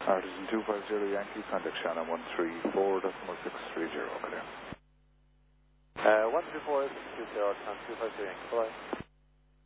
Artisan 250 Yankee, contact Shannon 134.630, clear. 134.630, 250 Yankee, bye.